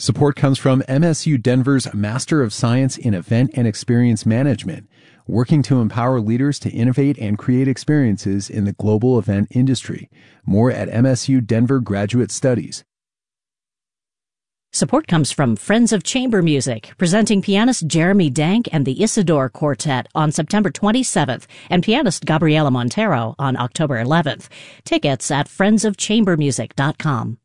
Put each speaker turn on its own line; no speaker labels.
Support comes from MSU Denver's Master of Science in Event and Experience Management, working to empower leaders to innovate and create experiences in the global event industry. More at MSU Denver Graduate Studies.
Support comes from Friends of Chamber Music, presenting pianist Jeremy Dank and the Isidore Quartet on September 27th and pianist Gabriela Montero on October 11th. Tickets at friendsofchambermusic.com.